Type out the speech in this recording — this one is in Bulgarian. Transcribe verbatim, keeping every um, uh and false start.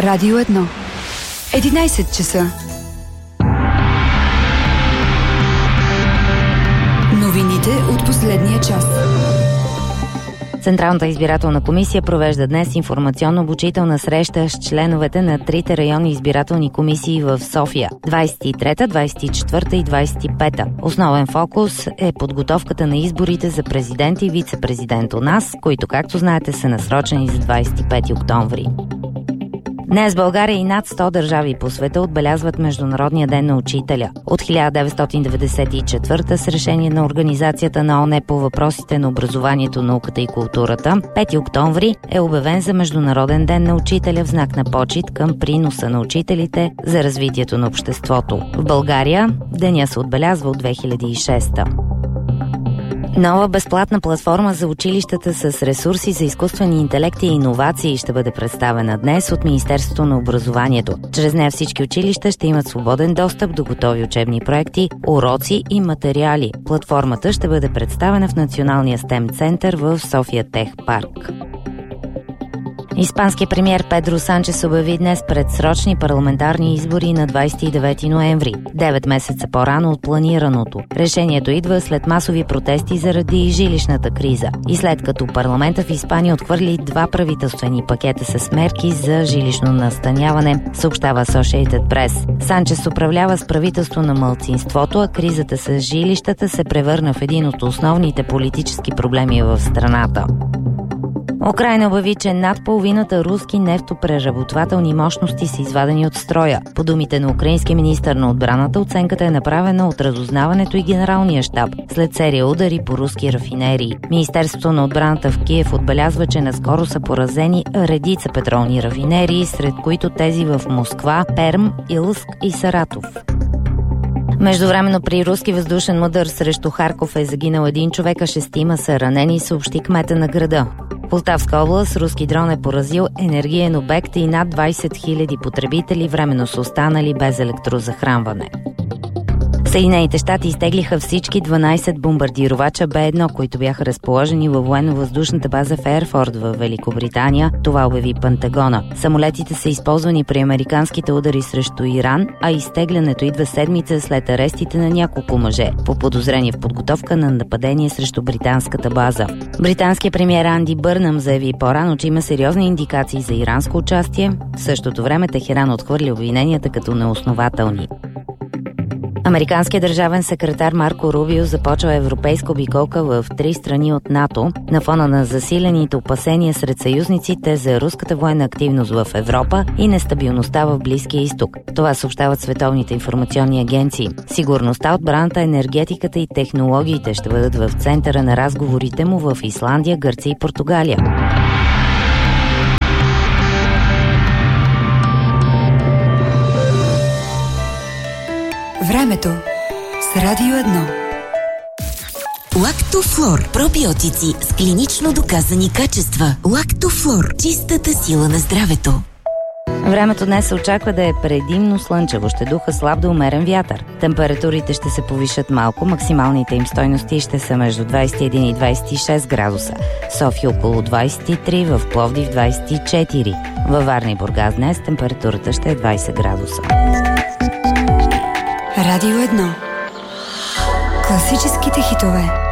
Радио едно. единайсет часа. Новините от последния час. Централната избирателна комисия провежда днес информационно-обучителна среща с членовете на трите районни избирателни комисии в София – двайсет и трета, двайсет и четвърта и двайсет и пета. Основен фокус е подготовката на изборите за президент и вице-президент у нас, които, както знаете, са насрочени за двайсет и пети октомври. Днес България и над сто държави по света отбелязват Международния ден на учителя. От хиляда деветстотин деветдесет и четвърта с решение на Организацията на ООН по въпросите на образованието, науката и културата, пети октомври е обявен за Международен ден на учителя в знак на почит към приноса на учителите за развитието на обществото. В България деня се отбелязва от две хиляди и шеста. Нова безплатна платформа за училищата с ресурси за изкуствени интелекти и иновации ще бъде представена днес от Министерството на образованието. Чрез нея всички училища ще имат свободен достъп до готови учебни проекти, уроци и материали. Платформата ще бъде представена в Националния стем център в София Тех Парк. Испанският премиер Педро Санчес обяви днес предсрочни парламентарни избори на двайсет и девети ноември, девет месеца по-рано от планираното. Решението идва след масови протести заради жилищната криза и след като парламента в Испания отхвърли два правителствени пакета с мерки за жилищно настаняване, съобщава Associated Press. Санчес управлява с правителство на малцинството, а кризата с жилищата се превърна в един от основните политически проблеми в страната. Украйна обяви, че над половината руски нефтопреработвателни мощности са извадени от строя. По думите на украинския министър на отбраната, оценката е направена от разузнаването и генералния щаб след серия удари по руски рафинерии. Министерството на отбраната в Киев отбелязва, че наскоро са поразени редица петролни рафинерии, сред които тези в Москва, Перм, Илск и Саратов. Междувременно при руски въздушен удар срещу Харков е загинал един човек, а шестима са ранени, съобщи кмета на града. В Полтавска област руски дрон е поразил енергиен обект и над двайсет хиляди потребители временно са останали без електрозахранване. Съединените щати изтеглиха всички дванайсет бомбардировача Б едно, които бяха разположени във военно-въздушната база в Ерфорд в Великобритания. Това обяви Пентагона. Самолетите са използвани при американските удари срещу Иран, а изтеглянето идва седмица след арестите на няколко мъже по подозрение в подготовка на нападение срещу британската база. Британският премиер Анди Бърнъм заяви по-рано, че има сериозни индикации за иранско участие. В същото време Техеран отхвърли обвиненията като неоснователни. Американският държавен секретар Марко Рубио започва европейска обиколка в три страни от НАТО на фона на засилените опасения сред съюзниците за руската военна активност в Европа и нестабилността в Близкия изток. Това съобщават световните информационни агенции. Сигурността, отбраната, енергетиката и технологиите ще бъдат в центъра на разговорите му в Исландия, Гърция и Португалия. Времето с Радио едно. Лактофлор. Пробиотици с клинично доказани качества. Лактофлор. Чистата сила на здравето. Времето днес се очаква да е предимно слънчево. Ще духа слаб до умерен вятър. Температурите ще се повишат малко. Максималните им стойности ще са между двайсет и един и двайсет и шест градуса. В София около двайсет и три, в Пловдив двайсет и четири. Във Варна и Бургас днес температурата ще е двайсет градуса. Радио едно. Класическите хитове.